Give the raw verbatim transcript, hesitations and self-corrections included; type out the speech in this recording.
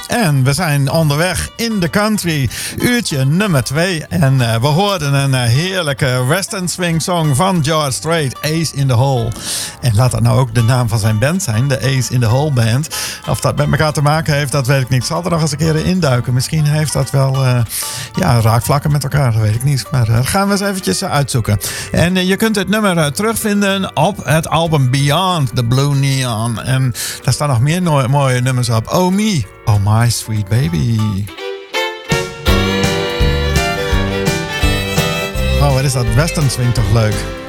En we zijn onderweg in de country. Uurtje nummer twee. En uh, we hoorden een uh, heerlijke western swing song van George Strait. Ace in the Hole. En laat dat nou ook de naam van zijn band zijn. De Ace in the Hole Band. Of dat met elkaar te maken heeft, dat weet ik niet. Ik zal er nog eens een keer induiken. Misschien heeft dat wel uh, ja, raakvlakken met elkaar. Dat weet ik niet. Maar uh, dat gaan we eens eventjes uh, uitzoeken. En uh, je kunt het nummer uh, terugvinden op het album Beyond the Blue Neon. En daar staan nog meer no- mooie nummers op. Oh Me, Oh My Sweet Baby. Oh, wat is dat western swing toch leuk.